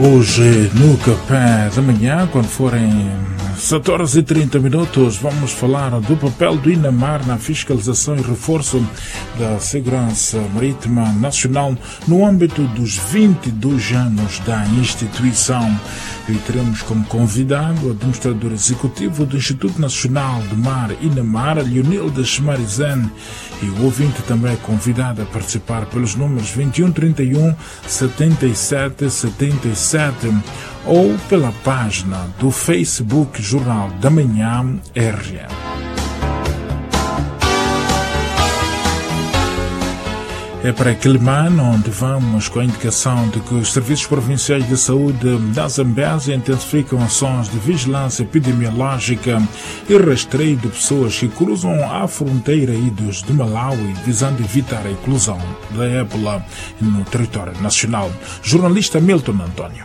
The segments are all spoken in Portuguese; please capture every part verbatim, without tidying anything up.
Hoje, no café da manhã, quando forem sete horas e trinta minutos, vamos falar do papel do INAMAR na fiscalização e reforço da segurança marítima nacional no âmbito dos vinte e dois anos da instituição. E teremos como convidado o administrador executivo do Instituto Nacional do Mar, INAMAR, Leonilda Schmarizen, e o ouvinte também é convidado a participar pelos números vinte e um, trinta e um, setenta e sete, setenta e sete ou pela página do Facebook Jornal da Manhã R M. É para Quelimane onde vamos com a indicação de que os serviços provinciais de saúde da Zambésia intensificam ações de vigilância epidemiológica e rastreio de pessoas que cruzam a fronteira idos de Malawi, visando evitar a inclusão da ébola no território nacional. Jornalista Milton Antônio.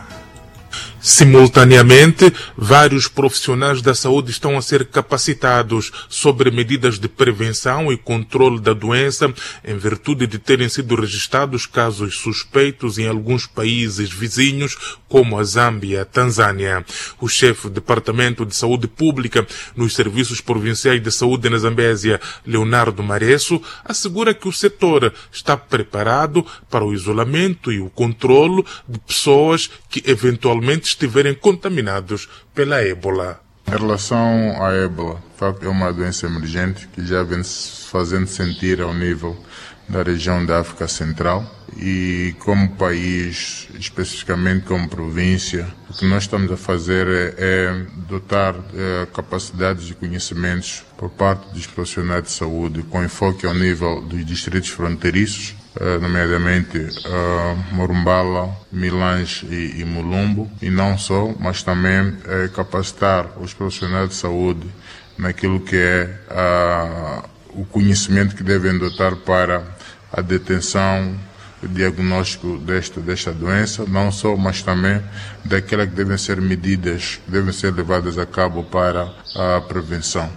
Simultaneamente, vários profissionais da saúde estão a ser capacitados sobre medidas de prevenção e controle da doença, em virtude de terem sido registrados casos suspeitos em alguns países vizinhos, como a Zâmbia e a Tanzânia. O chefe do Departamento de Saúde Pública nos Serviços Provinciais de Saúde na Zambésia, Leonardo Maresso, assegura que o setor está preparado para o isolamento e o controle de pessoas que eventualmente estiverem contaminados pela ébola. Em relação à ébola, de facto é uma doença emergente que já vem se fazendo sentir ao nível da região da África Central e como país, especificamente como província, o que nós estamos a fazer é, é dotar é, capacidades e conhecimentos por parte dos profissionais de saúde com enfoque ao nível dos distritos fronteiriços, Uh, nomeadamente uh, Morumbala, Milange e, e Mulumbo, e não só, mas também uh, capacitar os profissionais de saúde naquilo que é uh, o conhecimento que devem dotar para a detenção e diagnóstico desta, desta doença, não só, mas também daquelas que devem ser medidas, que devem ser levadas a cabo para a prevenção.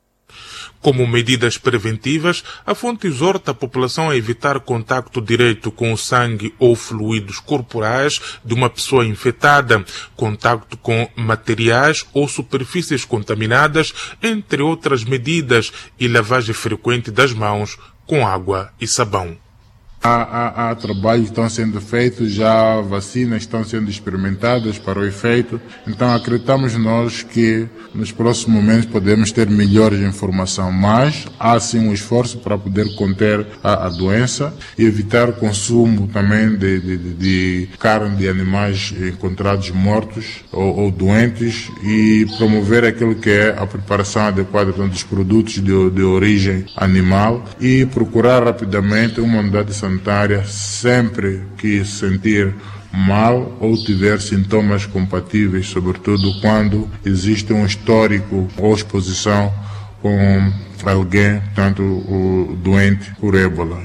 Como medidas preventivas, a fonte exorta a população a evitar contacto direto com o sangue ou fluidos corporais de uma pessoa infectada, contacto com materiais ou superfícies contaminadas, entre outras medidas, e lavagem frequente das mãos com água e sabão. Há, há, há trabalhos que estão sendo feitos, já vacinas estão sendo experimentadas para o efeito, então acreditamos nós que nos próximos momentos podemos ter melhores informação, mas há sim um esforço para poder conter a, a doença e evitar o consumo também de, de, de carne de animais encontrados mortos ou, ou doentes e promover aquilo que é a preparação adequada dos produtos de, de origem animal e procurar rapidamente uma unidade sanitária sempre que sentir mal ou tiver sintomas compatíveis, sobretudo quando existe um histórico ou exposição com alguém, tanto o doente por ébola.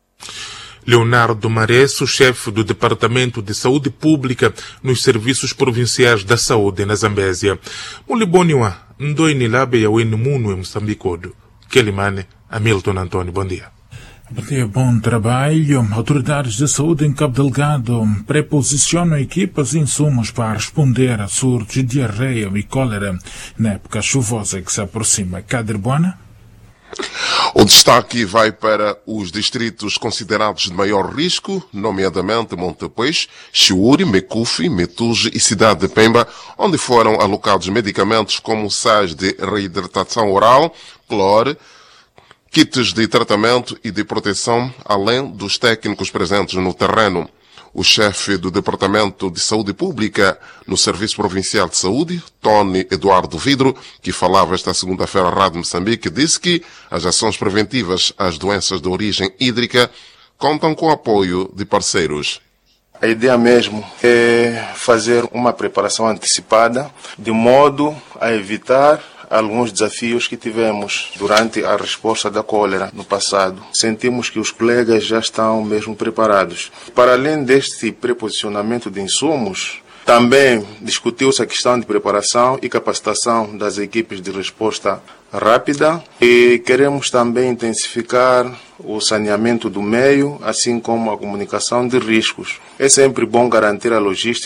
Leonardo Maresso, chefe do Departamento de Saúde Pública nos Serviços Provinciais da Saúde na Zambésia. Muliboniwa, Ndoini Labe e Munu em Moçambique. Quelimane, Hamilton Antônio, bom dia. Bom dia, bom trabalho. Autoridades de saúde em Cabo Delgado preposicionam equipas e insumos para responder a surtos de diarreia e cólera na época chuvosa que se aproxima. Kader Buana? O destaque vai para os distritos considerados de maior risco, nomeadamente Montepês, Chiuri, Mecufi, Metuge e Cidade de Pemba, onde foram alocados medicamentos como sais de reidratação oral, cloro, kits de tratamento e de proteção, além dos técnicos presentes no terreno. O chefe do Departamento de Saúde Pública no Serviço Provincial de Saúde, Tony Eduardo Vidro, que falava esta segunda-feira à Rádio Moçambique, disse que as ações preventivas às doenças de origem hídrica contam com o apoio de parceiros. A ideia mesmo é fazer uma preparação antecipada, de modo a evitar alguns desafios que tivemos durante a resposta da cólera no passado. Sentimos que os colegas já estão mesmo preparados. Para além deste preposicionamento de insumos, também discutiu-se a questão de preparação e capacitação das equipes de resposta rápida e queremos também intensificar o saneamento do meio, assim como a comunicação de riscos. É sempre bom garantir a logística